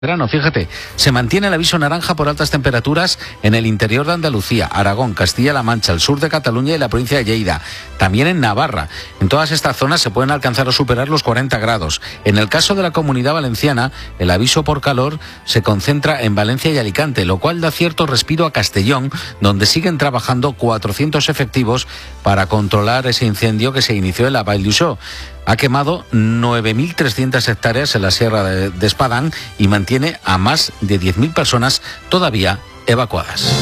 Verano, fíjate, se mantiene el aviso naranja por altas temperaturas en el interior de Andalucía, Aragón, Castilla-La Mancha, el sur de Cataluña y la provincia de Lleida. También en Navarra. En todas estas zonas se pueden alcanzar o superar los 40 grados. En el caso de la Comunidad Valenciana, el aviso por calor se concentra en Valencia y Alicante, lo cual da cierto respiro a Castellón, donde siguen trabajando 400 efectivos para controlar ese incendio que se inició en la Vall d'Uixó. Ha quemado 9.300 hectáreas en la Sierra de Espadán y mantiene a más de 10.000 personas todavía evacuadas.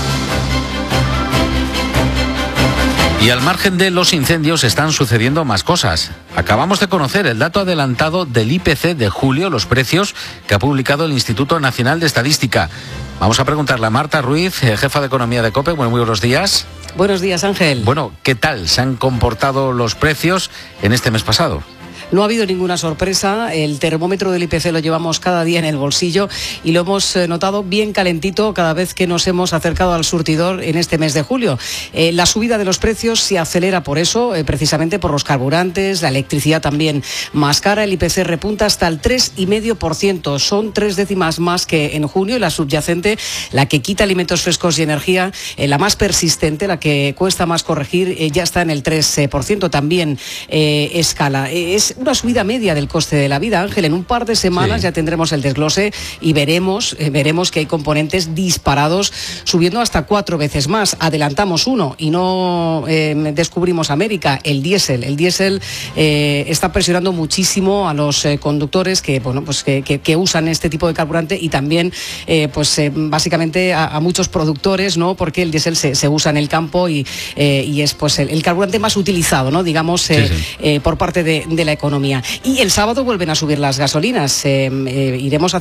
Y al margen de los incendios están sucediendo más cosas. Acabamos de conocer el dato adelantado del IPC de julio, los precios que ha publicado el Instituto Nacional de Estadística. Vamos a preguntarle a Marta Ruiz, jefa de Economía de COPE. Bueno, muy buenos días. Buenos días, Ángel. Bueno, ¿qué tal se han comportado los precios en este mes pasado? No ha habido ninguna sorpresa, el termómetro del IPC lo llevamos cada día en el bolsillo y lo hemos notado bien calentito cada vez que nos hemos acercado al surtidor en este mes de julio. La subida de los precios se acelera por eso, precisamente por los carburantes, la electricidad también más cara. El IPC repunta hasta el 3,5%, son 3 décimas más que en junio, y la subyacente, la que quita alimentos frescos y energía, la más persistente, la que cuesta más corregir, ya está en el 3%, también escala. Es una subida media del coste de la vida, Ángel. En un par de semanas ya tendremos el desglose y veremos que hay componentes disparados subiendo hasta 4 veces más. Adelantamos uno y no descubrimos América, el diésel. El diésel está presionando muchísimo a los conductores que usan este tipo de carburante y también básicamente a muchos productores, ¿no? Porque el diésel se usa en el campo y es pues el carburante más utilizado, ¿no? Digamos, por parte de la economía. Y el sábado vuelven a subir las gasolinas. Lo iremos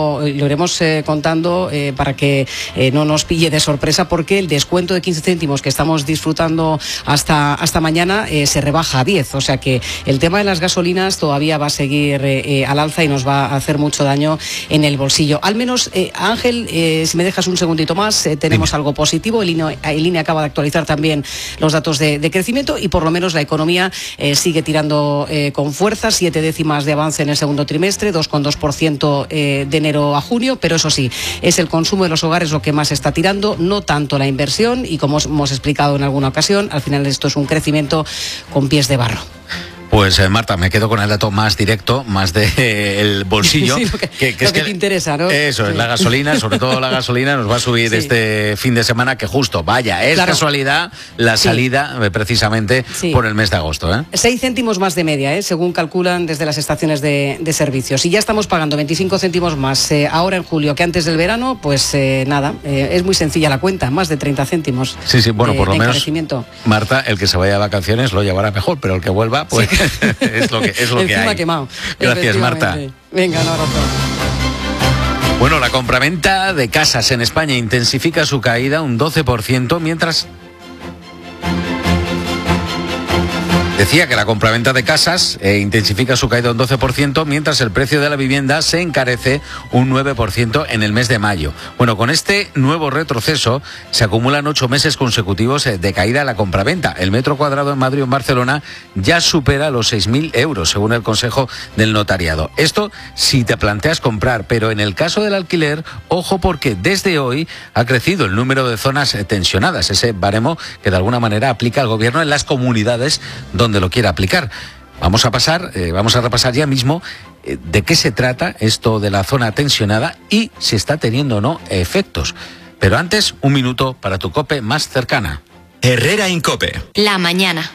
contando para que no nos pille de sorpresa, porque el descuento de 15 céntimos que estamos disfrutando hasta mañana se rebaja a 10. O sea que el tema de las gasolinas todavía va a seguir al alza y nos va a hacer mucho daño en el bolsillo. Al menos, Ángel, si me dejas un segundito más, tenemos algo positivo. El INE acaba de actualizar también los datos de crecimiento y por lo menos la economía sigue tirando con fuerza, 7 décimas de avance en el segundo trimestre, 2,2% de enero a junio, pero eso sí, es el consumo de los hogares lo que más está tirando, no tanto la inversión, y como hemos explicado en alguna ocasión, al final esto es un crecimiento con pies de barro. Pues Marta, me quedo con el dato más directo, más del bolsillo. Sí, lo que te interesa, ¿no? Eso, la gasolina, sobre todo la gasolina, nos va a subir este fin de semana, que justo, es casualidad la salida precisamente por el mes de agosto. 6 céntimos más de media, según calculan desde las estaciones de servicios. Y ya estamos pagando 25 céntimos más ahora en julio que antes del verano, pues es muy sencilla la cuenta, más de 30 céntimos. Sí, bueno, por lo menos, Marta, el que se vaya de vacaciones lo llevará mejor, pero el que vuelva, pues... Sí. es lo que hay. Quemado. Gracias, Marta. Venga, un abrazo. Bueno, la compraventa de casas en España intensifica su caída un 12%, mientras... Decía que la compraventa de casas intensifica su caída un 12%, mientras el precio de la vivienda se encarece un 9% en el mes de mayo. Bueno, con este nuevo retroceso se acumulan 8 meses consecutivos de caída de la compraventa. El metro cuadrado en Madrid o en Barcelona ya supera los 6.000 euros, según el Consejo del Notariado. Esto si te planteas comprar, pero en el caso del alquiler, ojo, porque desde hoy ha crecido el número de zonas tensionadas, ese baremo que de alguna manera aplica el gobierno en las comunidades donde lo quiera aplicar. Vamos a repasar ya mismo de qué se trata esto de la zona tensionada y si está teniendo o no efectos. Pero antes, un minuto para tu COPE más cercana. Herrera Incope. La mañana.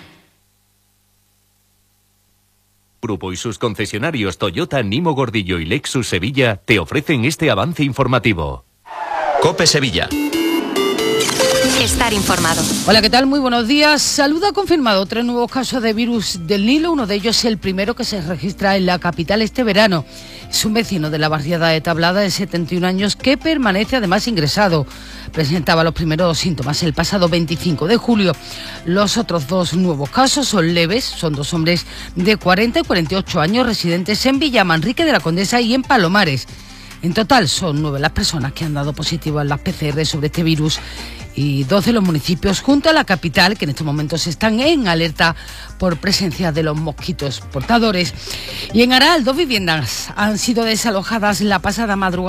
Grupo y sus concesionarios Toyota, Nimo Gordillo y Lexus Sevilla te ofrecen este avance informativo. COPE Sevilla. Estar informado. Hola, ¿qué tal? Muy buenos días. Salud ha confirmado 3 nuevos casos de virus del Nilo. Uno de ellos es el primero que se registra en la capital este verano. Es un vecino de la barriada de Tablada de 71 años que permanece además ingresado. Presentaba los primeros síntomas el pasado 25 de julio. Los otros 2 nuevos casos son leves. Son 2 hombres de 40 y 48 años residentes en Villamanrique de la Condesa y en Palomares. En total son 9 las personas que han dado positivo en las PCR sobre este virus y 2 de los municipios junto a la capital, que en estos momentos están en alerta por presencia de los mosquitos portadores. Y en Aral, 2 viviendas han sido desalojadas la pasada madrugada